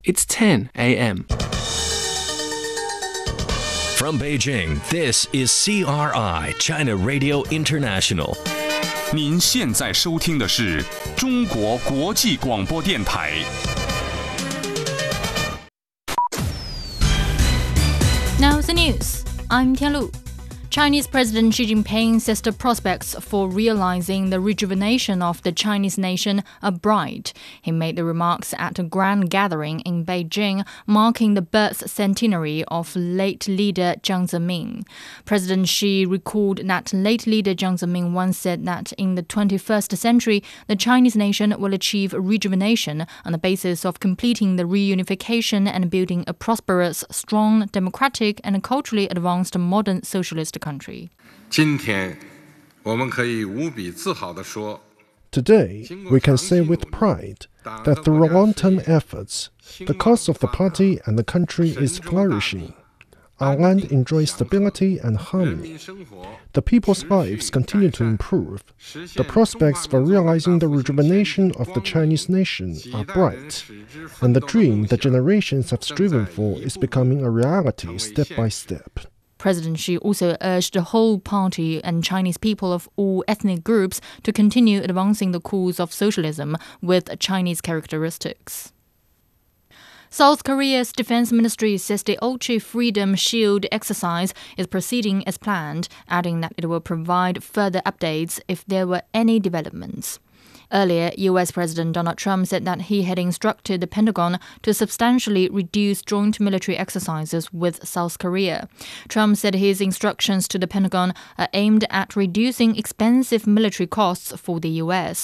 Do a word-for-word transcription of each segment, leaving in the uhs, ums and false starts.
It's ten a m From Beijing, this is C R I, China Radio International. 您现在收听的是中国国际广播电台。 Now the news. I'm Tianlu. Chinese President Xi Jinping says the prospects for realizing the rejuvenation of the Chinese nation are bright. He made the remarks at a grand gathering in Beijing, marking the birth centenary of late leader Jiang Zemin. President Xi recalled that late leader Jiang Zemin once said that in the twenty-first century, the Chinese nation will achieve rejuvenation on the basis of completing the reunification and building a prosperous, strong, democratic, and culturally advanced modern socialist country. Today, we can say with pride that through long-term efforts, the cause of the party and the country is flourishing. Our land enjoys stability and harmony. The people's lives continue to improve. The prospects for realizing the rejuvenation of the Chinese nation are bright, and the dream that generations have striven for is becoming a reality step by step. President Xi also urged the whole party and Chinese people of all ethnic groups to continue advancing the cause of socialism with Chinese characteristics. South Korea's defense ministry says the Ulchi Freedom Shield exercise is proceeding as planned, adding that it will provide further updates if there were any developments. Earlier, U S President Donald Trump said that he had instructed the Pentagon to substantially reduce joint military exercises with South Korea. Trump said his instructions to the Pentagon are aimed at reducing expensive military costs for the U S.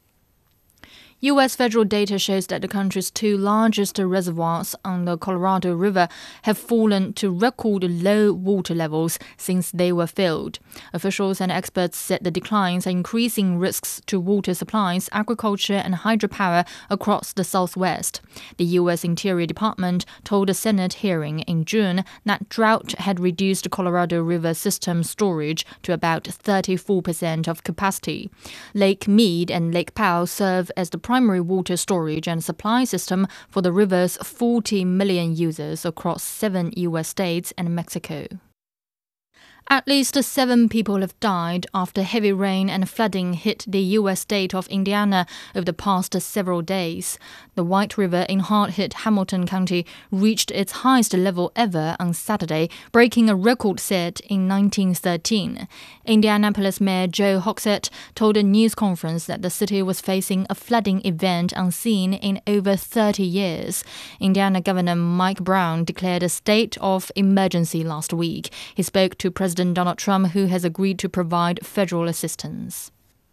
U S federal data shows that the country's two largest reservoirs on the Colorado River have fallen to record low water levels since they were filled. Officials and experts said the declines are increasing risks to water supplies, agriculture, and hydropower across the Southwest. The U S Interior Department told a Senate hearing in June that drought had reduced Colorado River system storage to about thirty-four percent of capacity. Lake Mead and Lake Powell serve as the primary water storage and supply system for the river's forty million users across seven U S states and Mexico. At least seven people have died after heavy rain and flooding hit the U S state of Indiana over the past several days. The White River in hard-hit Hamilton County reached its highest level ever on Saturday, breaking a record set in nineteen thirteen. Indianapolis Mayor Joe Hogsett told a news conference that the city was facing a flooding event unseen in over thirty years. Indiana Governor Mike Brown declared a state of emergency last week. He spoke to President President Donald Trump, who has agreed to provide federal assistance.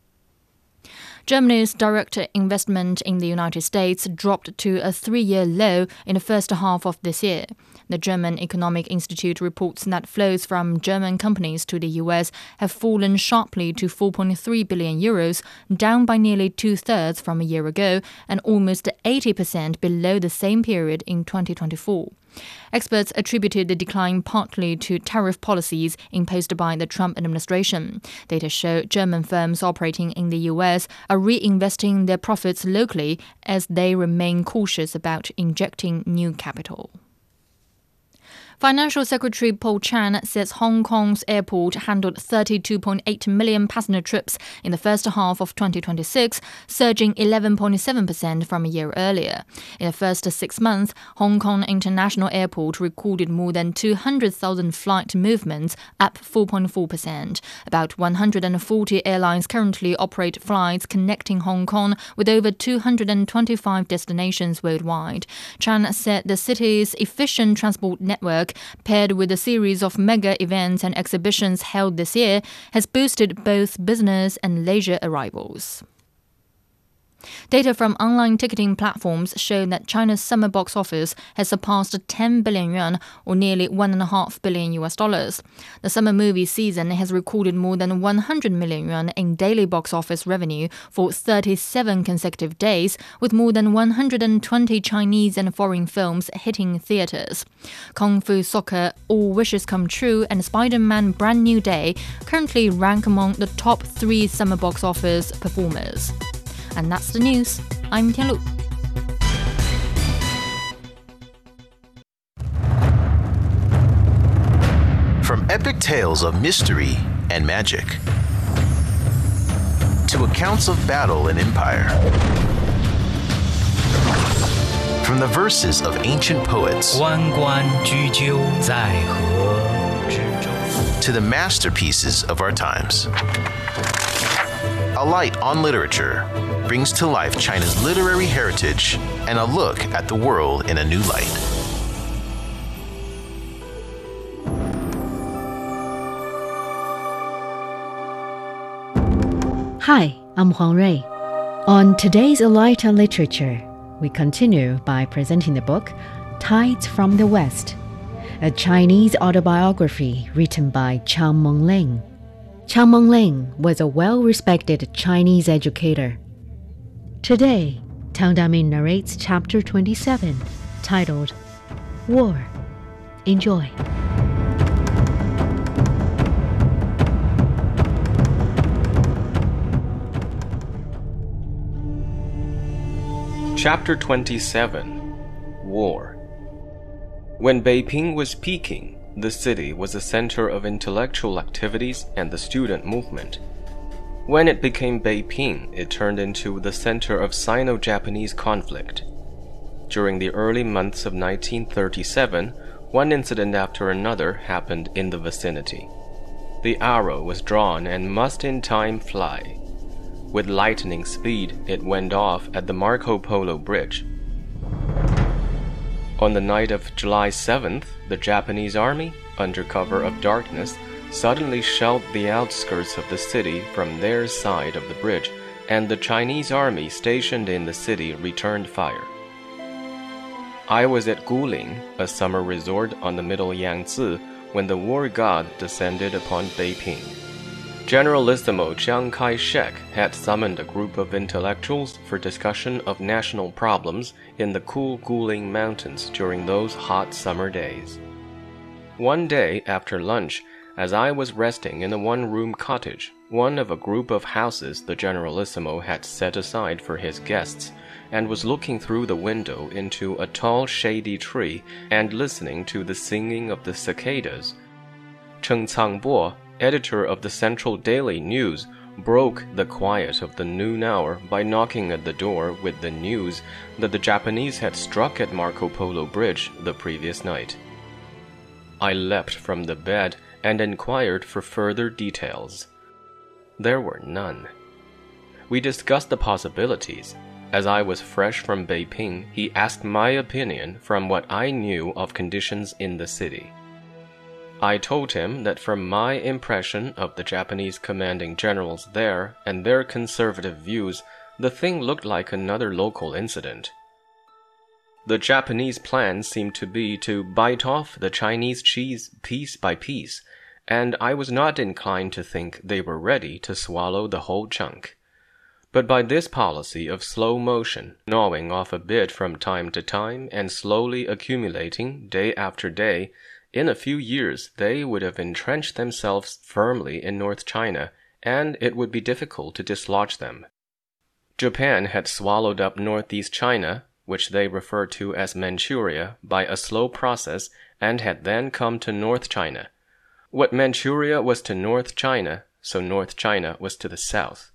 Germany's direct investment in the United States dropped to a three-year low in the first half of this year. The German Economic Institute reports that flows from German companies to the U S have fallen sharply to four point three billion euros, down by nearly two-thirds from a year ago and almost eighty percent below the same period in twenty twenty-four. Experts attributed the decline partly to tariff policies imposed by the Trump administration. Data show German firms operating in the U S are reinvesting their profits locally as they remain cautious about injecting new capital. Financial Secretary Paul Chan says Hong Kong's airport handled thirty-two point eight million passenger trips in the first half of twenty twenty-six, surging eleven point seven percent from a year earlier. In the first six months, Hong Kong International Airport recorded more than two hundred thousand flight movements, up four point four percent. About one hundred forty airlines currently operate flights connecting Hong Kong with over two hundred twenty-five destinations worldwide. Chan said the city's efficient transport network, paired with a series of mega events and exhibitions held this year, has boosted both business and leisure arrivals. Data from online ticketing platforms show that China's summer box office has surpassed ten billion yuan, or nearly one point five billion U S dollars. The summer movie season has recorded more than one hundred million yuan in daily box office revenue for thirty-seven consecutive days, with more than one hundred twenty Chinese and foreign films hitting theaters. Kung Fu Soccer, All Wishes Come True, and Spider-Man Brand New Day currently rank among the top three summer box office performers. And that's the news. I'm Tianlu. epic tales of mystery and magic, to accounts of battle and empire. From the verses of ancient poets to the masterpieces of our times, A Light on Literature brings to life China's literary heritage and a look at the world in a new light. Hi, I'm Huang Rui. On today's A Light on Literature, we continue by presenting the book Tides from the West, a Chinese autobiography written by Chang Mengling. Chang Mengling was a well-respected Chinese educator. Today, Tang Damin narrates chapter twenty-seven, titled War. Enjoy. Chapter twenty-seven, War. When Beiping was peaking, the city was a center of intellectual activities and the student movement. When it became Beiping, it turned into the center of Sino-Japanese conflict. During the early months of nineteen thirty-seven, one incident after another happened in the vicinity. The arrow was drawn and must in time fly. With lightning speed, it went off at the Marco Polo Bridge. On the night of July seventh, the Japanese army, under cover of darkness, suddenly shelled the outskirts of the city from their side of the bridge, and the Chinese army stationed in the city returned fire. I was at Guling, a summer resort on the Middle Yangtze, when the war god descended upon Beiping. Generalissimo Chiang Kai-shek had summoned a group of intellectuals for discussion of national problems in the cool Guling Mountains during those hot summer days. One day after lunch, as I was resting in a one-room cottage, one of a group of houses the Generalissimo had set aside for his guests, and was looking through the window into a tall shady tree and listening to the singing of the cicadas, Cheng Cangbo, editor of the Central Daily News, broke the quiet of the noon hour by knocking at the door with the news that the Japanese had struck at Marco Polo Bridge the previous night. I leapt from the bed and inquired for further details. There were none. We discussed the possibilities. As I was fresh from Beiping, he asked my opinion from what I knew of conditions in the city. I told him that from my impression of the Japanese commanding generals there and their conservative views, the thing looked like another local incident. The Japanese plan seemed to be to bite off the Chinese cheese piece by piece, and I was not inclined to think they were ready to swallow the whole chunk. But by this policy of slow motion, gnawing off a bit from time to time and slowly accumulating day after day, in a few years they would have entrenched themselves firmly in North China, and it would be difficult to dislodge them. Japan had swallowed up northeast China, which they referred to as Manchuria, by a slow process, and had then come to North China. What Manchuria was to North China, so North China was to the south.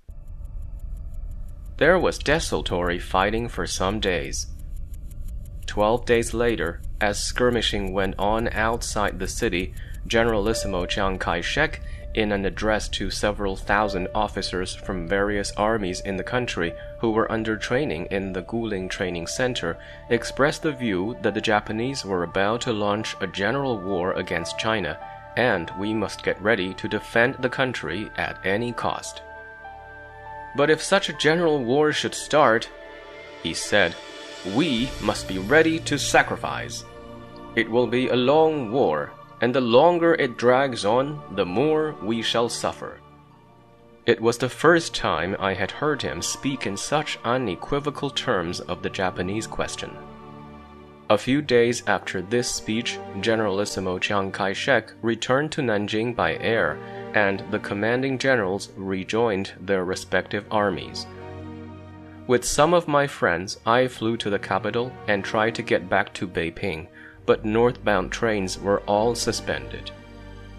There was desultory fighting for some days. Twelve days later, as skirmishing went on outside the city, Generalissimo Chiang Kai-shek, in an address to several thousand officers from various armies in the country who were under training in the Guling Training Center, expressed the view that the Japanese were about to launch a general war against China, and we must get ready to defend the country at any cost. But if such a general war should start, he said, we must be ready to sacrifice. It will be a long war, and the longer it drags on, the more we shall suffer. It was the first time I had heard him speak in such unequivocal terms of the Japanese question. A few days after this speech, Generalissimo Chiang Kai-shek returned to Nanjing by air, and the commanding generals rejoined their respective armies. With some of my friends, I flew to the capital and tried to get back to Beiping, but northbound trains were all suspended.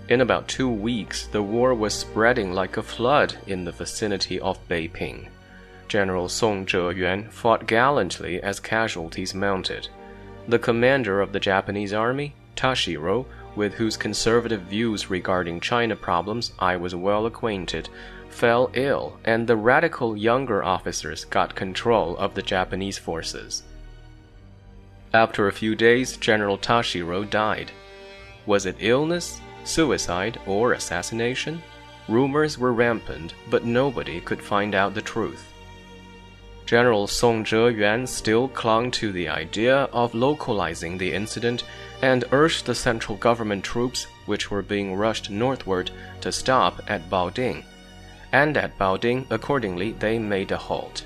In about two weeks, the war was spreading like a flood in the vicinity of Beiping. General Song Zheyuan fought gallantly as casualties mounted. The commander of the Japanese army, Tashiro, with whose conservative views regarding China problems I was well acquainted, fell ill, and the radical younger officers got control of the Japanese forces. After a few days, General Tashiro died. Was it illness, suicide, or assassination? Rumors were rampant, but nobody could find out the truth. General Song Zheyuan still clung to the idea of localizing the incident and urged the central government troops, which were being rushed northward, to stop at Baoding. And at Baoding, accordingly, they made a halt.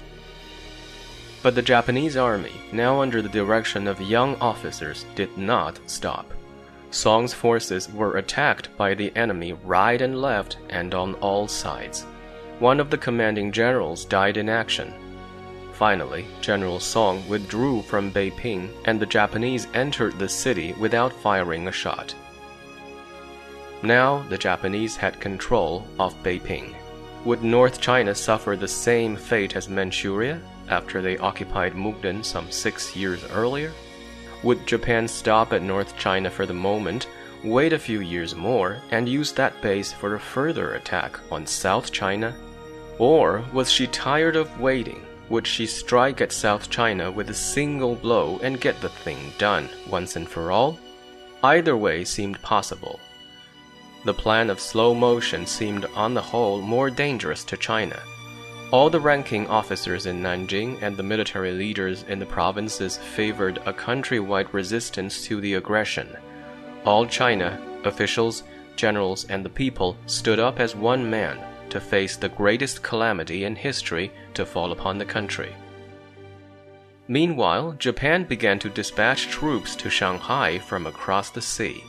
But the Japanese army, now under the direction of young officers, did not stop. Song's forces were attacked by the enemy right and left and on all sides. One of the commanding generals died in action. Finally, General Song withdrew from Beiping, and the Japanese entered the city without firing a shot. Now the Japanese had control of Beiping. Would North China suffer the same fate as Manchuria after they occupied Mukden some six years earlier? Would Japan stop at North China for the moment, wait a few years more, and use that base for a further attack on South China? Or was she tired of waiting? Would she strike at South China with a single blow and get the thing done once and for all? Either way seemed possible. The plan of slow motion seemed on the whole more dangerous to China. All the ranking officers in Nanjing and the military leaders in the provinces favored a countrywide resistance to the aggression. All China, officials, generals, and the people stood up as one man to face the greatest calamity in history to fall upon the country. Meanwhile, Japan began to dispatch troops to Shanghai from across the sea.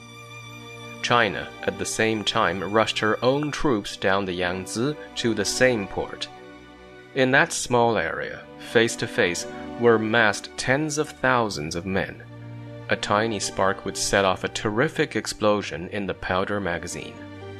China, at the same time, rushed her own troops down the Yangtze to the same port. In that small area, face to face, were massed tens of thousands of men. A tiny spark would set off a terrific explosion in the powder magazine.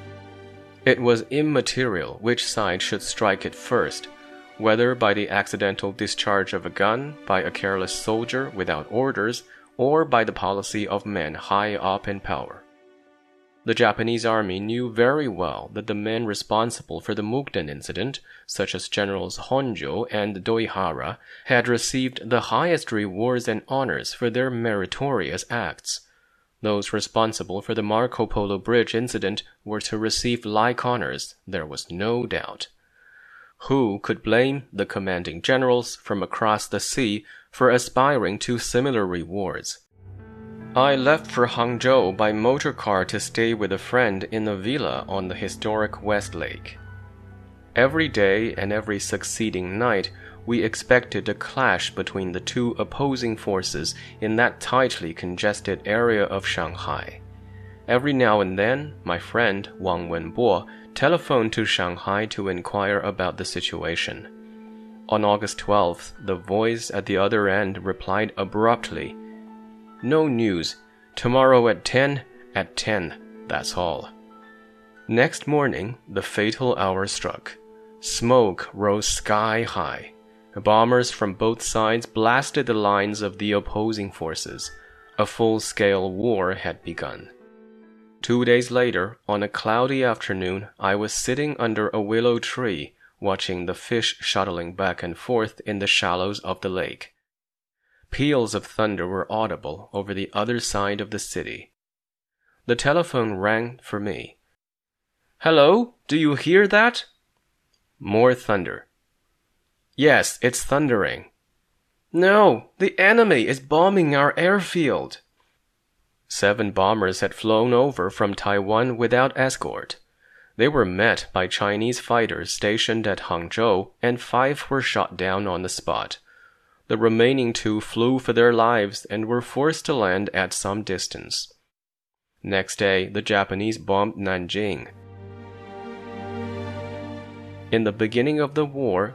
It was immaterial which side should strike it first, whether by the accidental discharge of a gun by a careless soldier without orders, or by the policy of men high up in power. The Japanese army knew very well that the men responsible for the Mukden incident, such as Generals Honjo and Doihara, had received the highest rewards and honors for their meritorious acts. Those responsible for the Marco Polo Bridge incident were to receive like honors, there was no doubt. Who could blame the commanding generals from across the sea for aspiring to similar rewards? I left for Hangzhou by motor car to stay with a friend in a villa on the historic West Lake. Every day and every succeeding night, we expected a clash between the two opposing forces in that tightly congested area of Shanghai. Every now and then, my friend, Wang Wenbo, telephoned to Shanghai to inquire about the situation. On August twelfth, the voice at the other end replied abruptly, "No news. Tomorrow at ten, at ten, that's all." Next morning, the fatal hour struck. Smoke rose sky high. Bombers from both sides blasted the lines of the opposing forces. A full-scale war had begun. Two days later, on a cloudy afternoon, I was sitting under a willow tree, watching the fish shuttling back and forth in the shallows of the lake. Peals of thunder were audible over the other side of the city. The telephone rang for me. "Hello, do you hear that?" More thunder. "Yes, it's thundering." "No, the enemy is bombing our airfield." Seven bombers had flown over from Taiwan without escort. They were met by Chinese fighters stationed at Hangzhou, and five were shot down on the spot. The remaining two flew for their lives and were forced to land at some distance. Next day, the Japanese bombed Nanjing. In the beginning of the war,